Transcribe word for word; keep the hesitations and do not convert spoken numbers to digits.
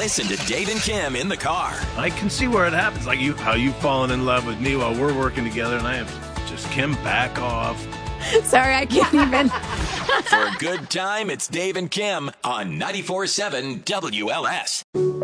Listen to Dave and Kim in the car. I can see where it happens, like you, how you've fallen in love with me while we're working together, and I have just Kim back off. Sorry, I can't even. For a good time, it's Dave and Kim on ninety-four point seven W L S.